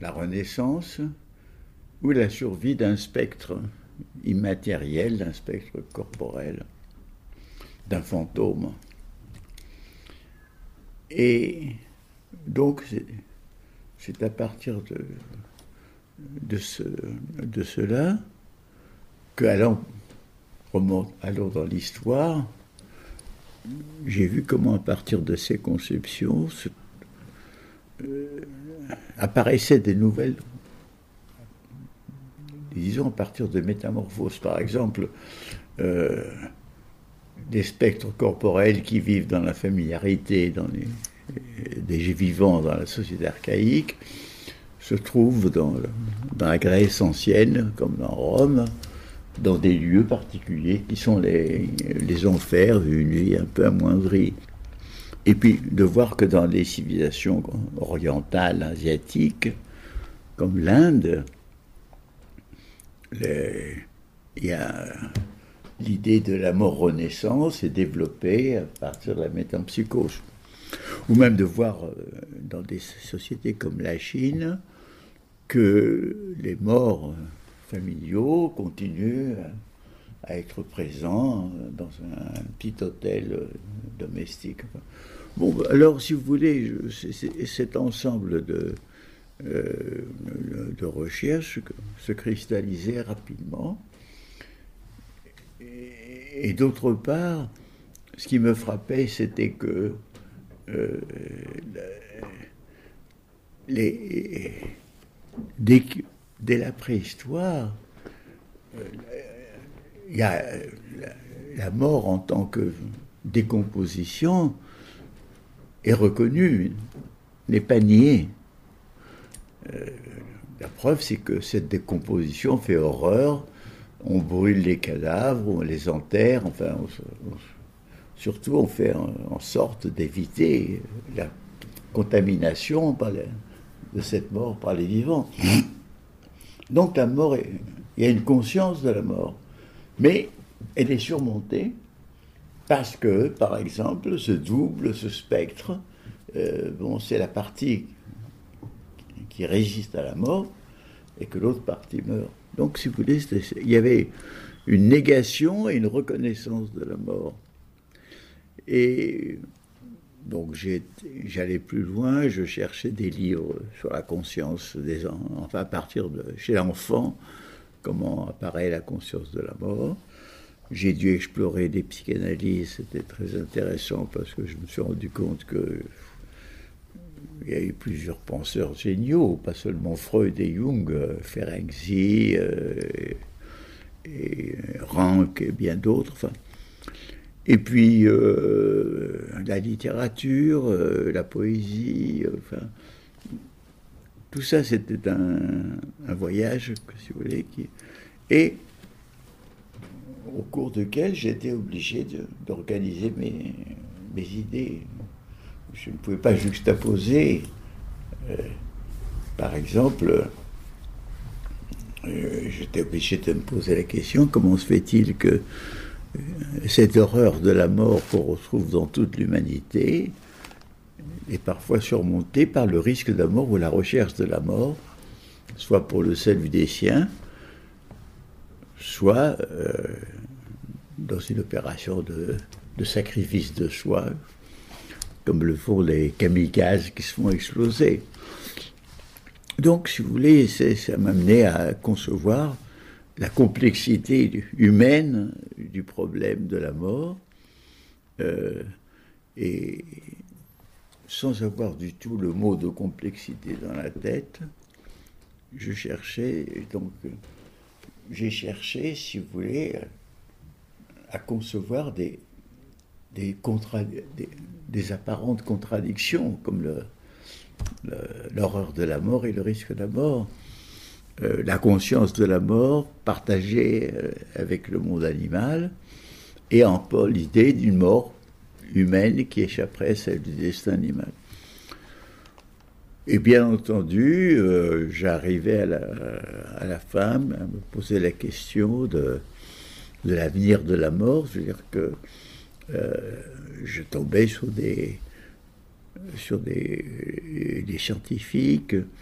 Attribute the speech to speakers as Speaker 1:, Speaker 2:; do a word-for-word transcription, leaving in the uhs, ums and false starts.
Speaker 1: la renaissance ou la survie d'un spectre immatériel, d'un spectre corporel, d'un fantôme. Et donc, c'est, c'est à partir de, de, ce, de cela que, allant, remonte, allant dans l'histoire, j'ai vu comment, à partir de ces conceptions, se, euh, apparaissaient des nouvelles, disons à partir de métamorphoses. Par exemple, euh, des spectres corporels qui vivent dans la familiarité, dans les, des vivants dans la société archaïque, se trouvent dans, dans la Grèce ancienne, comme dans Rome, dans des lieux particuliers qui sont les, les enfers, une vie un peu amoindrie. Et puis de voir que dans les civilisations orientales, asiatiques, comme l'Inde, les, il y a l'idée de la mort-renaissance est développée à partir de la métempsychose. Ou même de voir dans des sociétés comme la Chine que les morts familiaux continuent à être présents dans un petit hôtel domestique. Bon, alors, si vous voulez, c'est, c'est, cet ensemble de, euh, de recherches se cristallisait rapidement. Et, et d'autre part, ce qui me frappait, c'était que euh, les, dès, dès la préhistoire, euh, il y a la, la mort en tant que décomposition est reconnue, n'est pas niée. Euh, la preuve, c'est que cette décomposition fait horreur. On brûle les cadavres, on les enterre, enfin, on, on, surtout on fait en, en sorte d'éviter la contamination par les, de cette mort par les vivants. Donc la mort, est, il y a une conscience de la mort, mais elle est surmontée parce que, par exemple, ce double, ce spectre, euh, bon, c'est la partie qui résiste à la mort et que l'autre partie meurt. Donc, si vous voulez, il y avait une négation et une reconnaissance de la mort. Et donc, j'ai, j'allais plus loin, je cherchais des livres sur la conscience des enfants, enfin, à partir de chez l'enfant, comment apparaît la conscience de la mort. J'ai dû explorer des psychanalyses, c'était très intéressant parce que je me suis rendu compte que il y a eu plusieurs penseurs géniaux, pas seulement Freud et Jung, euh, Ferenczi, euh, et, et Rank et bien d'autres. Enfin. Et puis euh, la littérature, euh, la poésie, euh, enfin, tout ça c'était un, un voyage, si vous voulez, qui, et au cours duquel j'étais obligé de, d'organiser mes, mes idées. Je ne pouvais pas juxtaposer, euh, par exemple, euh, j'étais obligé de me poser la question, comment se fait-il que euh, cette horreur de la mort qu'on retrouve dans toute l'humanité est parfois surmontée par le risque de la mort ou la recherche de la mort, soit pour le salut des siens, soit euh, dans une opération de, de sacrifice de soi, comme le font les kamikazes qui se font exploser. Donc, si vous voulez, c'est, ça m'a amené à concevoir la complexité humaine du problème de la mort, euh, et sans avoir du tout le mot de complexité dans la tête, je cherchais, donc, j'ai cherché, si vous voulez, à concevoir des Des, contra- des, des apparentes contradictions, comme le, le, l'horreur de la mort et le risque de la mort. Euh, la conscience de la mort partagée euh, avec le monde animal, et en pas l'idée d'une mort humaine qui échapperait à celle du destin animal. Et bien entendu, euh, j'arrivais à la, à la fin à me poser la question de, de l'avenir de la mort, c'est-à-dire que Euh, je tombais sur des, sur des, des scientifiques